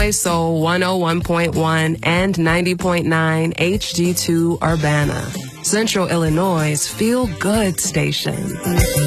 Highway Soul 101.1 and 90.9 HD2 Urbana. Central Illinois' feel-good station.